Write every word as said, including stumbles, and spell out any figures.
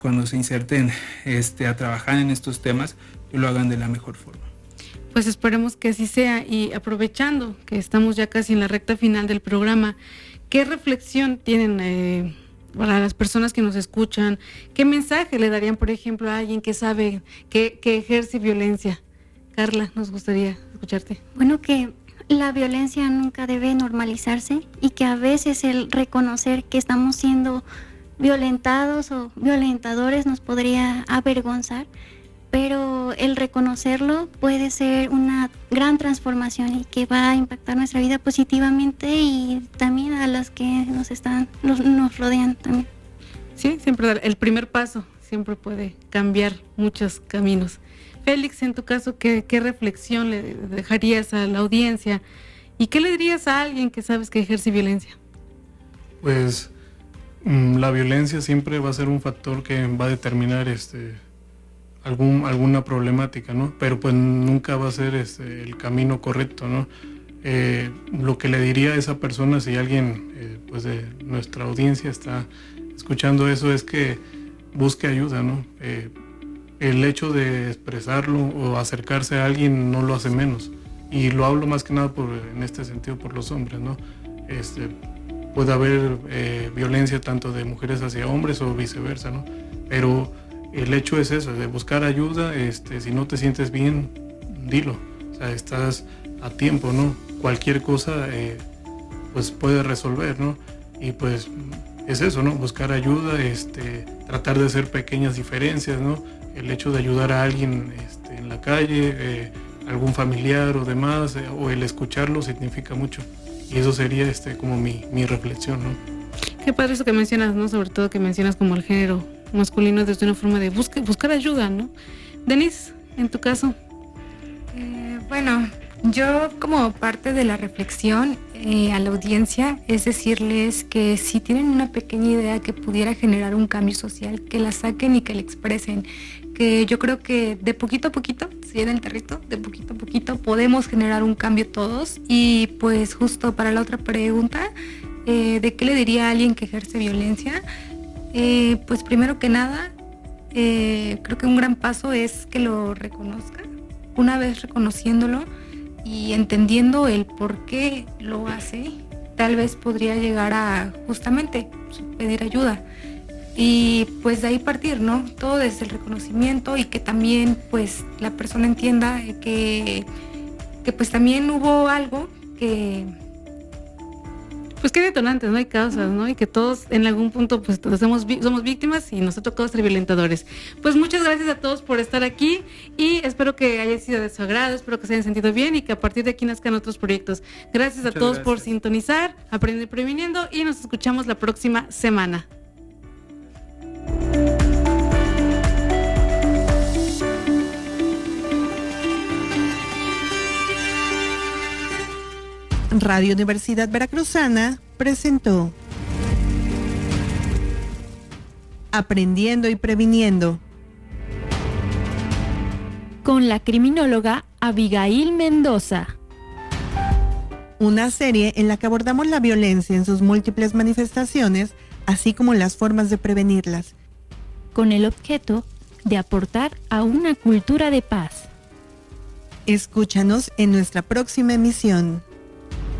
cuando se inserten este, a trabajar en estos temas, que lo hagan de la mejor forma. Pues esperemos que así sea, y aprovechando que estamos ya casi en la recta final del programa, ¿qué reflexión tienen eh, para las personas que nos escuchan? ¿Qué mensaje le darían, por ejemplo, a alguien que sabe que, que ejerce violencia? Carla, nos gustaría escucharte. Bueno, que la violencia nunca debe normalizarse y que a veces el reconocer que estamos siendo violentados o violentadores nos podría avergonzar, pero el reconocerlo puede ser una gran transformación y que va a impactar nuestra vida positivamente y también a las que nos están nos, nos rodean también. Sí, siempre el primer paso siempre puede cambiar muchos caminos. Félix, en tu caso, ¿qué, qué reflexión le dejarías a la audiencia y qué le dirías a alguien que sabes que ejerce violencia? Pues mmm, la violencia siempre va a ser un factor que va a determinar este algún alguna problemática, ¿no? Pero pues nunca va a ser este el camino correcto, ¿no? Eh, lo que le diría a esa persona, si alguien eh, pues de nuestra audiencia está escuchando eso, es que busque ayuda, ¿no? Eh, el hecho de expresarlo o acercarse a alguien no lo hace menos, y lo hablo más que nada por, en este sentido por los hombres, ¿no? Este, puede haber eh, violencia tanto de mujeres hacia hombres o viceversa, ¿no? Pero el hecho es eso, de buscar ayuda. Este, si no te sientes bien, dilo, o sea, estás a tiempo, ¿no? Cualquier cosa eh, pues puede resolver, ¿no? Y pues es eso, ¿no? Buscar ayuda, este, tratar de hacer pequeñas diferencias, ¿no? El hecho de ayudar a alguien este, en la calle, eh, algún familiar o demás, eh, o el escucharlo significa mucho. Y eso sería este, como mi, mi reflexión, ¿no? Qué padre eso que mencionas, ¿no? Sobre todo que mencionas como el género masculino desde una forma de busque, buscar ayuda, ¿no? Denise, en tu caso. Eh, bueno, yo como parte de la reflexión eh, a la audiencia es decirles que si tienen una pequeña idea que pudiera generar un cambio social, que la saquen y que la expresen, que yo creo que de poquito a poquito, si era el territo, de poquito a poquito podemos generar un cambio todos. Y pues justo para la otra pregunta, eh, ¿de qué le diría a alguien que ejerce violencia? Eh, pues primero que nada, eh, creo que un gran paso es que lo reconozca. Una vez reconociéndolo y entendiendo el por qué lo hace, tal vez podría llegar a justamente pedir ayuda y pues de ahí partir, ¿no? Todo desde el reconocimiento, y que también pues la persona entienda que, que pues también hubo algo que... Pues qué detonantes, ¿no? Hay causas, ¿no? Y que todos en algún punto pues todos somos, somos víctimas y nos ha tocado ser violentadores. Pues muchas gracias a todos por estar aquí y espero que haya sido de su agrado, espero que se hayan sentido bien y que a partir de aquí nazcan otros proyectos. Gracias muchas a todos gracias. Por sintonizar, Aprender Previniendo, y nos escuchamos la próxima semana. Radio Universidad Veracruzana presentó Aprendiendo y Previniendo, con la criminóloga Abigail Mendoza. Una serie en la que abordamos la violencia en sus múltiples manifestaciones, así como las formas de prevenirlas, con el objeto de aportar a una cultura de paz. Escúchanos en nuestra próxima emisión.